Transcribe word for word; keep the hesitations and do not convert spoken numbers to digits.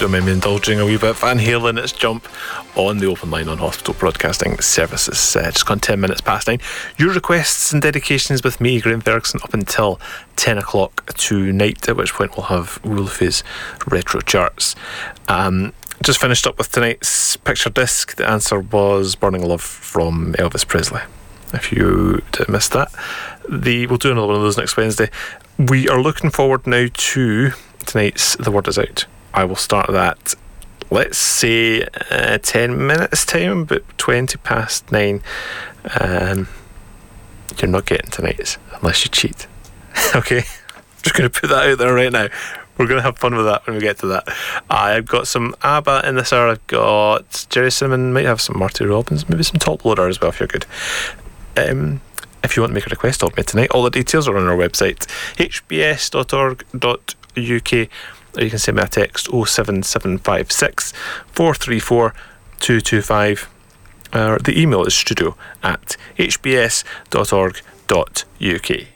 don't mind me indulging a wee bit. Van Halen, it's Jump on the open line on Hospital Broadcasting Services. Uh, just gone ten minutes past nine. Your requests and dedications with me, Graham Ferguson, up until ten o'clock tonight, at which point we'll have Wolfie's Retro Charts. Um, just finished up with tonight's picture disc. The answer was Burning Love from Elvis Presley. If you did miss that, the we'll do another one of those next Wednesday. We are looking forward now to tonight's The Word Is Out. I will start that, let's say, uh, ten minutes time, but twenty past nine. Um, you're not getting tonight's unless you cheat. Okay, just going to put that out there right now. We're going to have fun with that when we get to that. I've got some ABBA in this hour. I've got Jerry Cinnamon, might have some Marty Robbins, maybe some Top Loader as well if you're good. Um, if you want to make a request of me tonight, all the details are on our website, h b s dot org dot u k, or you can send me a text oh seven seven five six, four three four, two two five. Uh, the email is studio at h b s dot org dot u k.